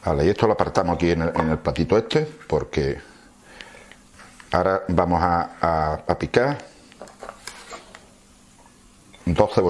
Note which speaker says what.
Speaker 1: Vale, y esto lo apartamos aquí en el platito este, porque ahora vamos a picar 2 cebollitas.